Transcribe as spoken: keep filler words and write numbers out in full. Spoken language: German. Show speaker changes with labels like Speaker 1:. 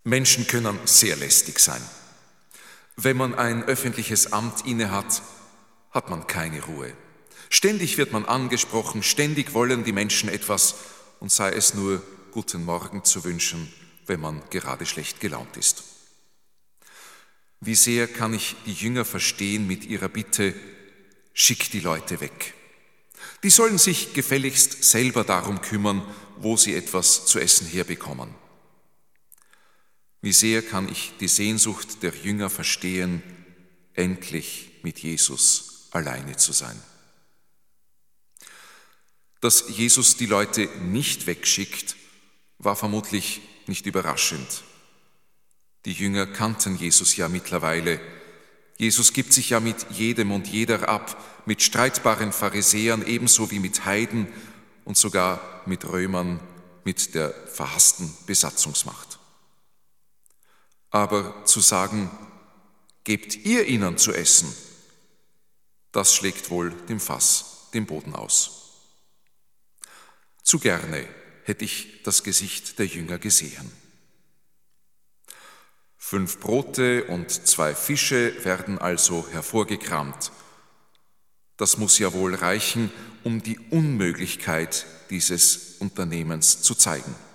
Speaker 1: Menschen können sehr lästig sein. Wenn man ein öffentliches Amt innehat, hat man keine Ruhe. Ständig wird man angesprochen, ständig wollen die Menschen etwas, und sei es nur guten Morgen zu wünschen, wenn man gerade schlecht gelaunt ist. Wie sehr kann ich die Jünger verstehen mit ihrer Bitte, schick die Leute weg. Die sollen sich gefälligst selber darum kümmern, wo sie etwas zu essen herbekommen. Wie sehr kann ich die Sehnsucht der Jünger verstehen, endlich mit Jesus alleine zu sein. Dass Jesus die Leute nicht wegschickt, war vermutlich nicht überraschend. Die Jünger kannten Jesus ja mittlerweile. Jesus gibt sich ja mit jedem und jeder ab, mit streitbaren Pharisäern ebenso wie mit Heiden und sogar mit Römern, mit der verhassten Besatzungsmacht. Aber zu sagen, gebt ihr ihnen zu essen, das schlägt wohl dem Fass den Boden aus. Zu gerne hätte ich das Gesicht der Jünger gesehen. Fünf Brote und zwei Fische werden also hervorgekramt. Das muss ja wohl reichen, um die Unmöglichkeit dieses Unternehmens zu zeigen.